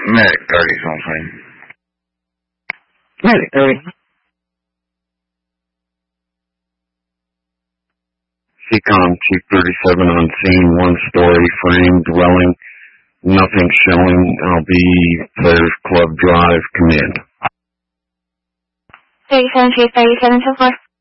Medic 30's on scene. Medic 30. Seacom Chief 37 on scene, one-story frame dwelling, nothing showing. I'll be Players Club Drive, command. 37 Chief 37 so far.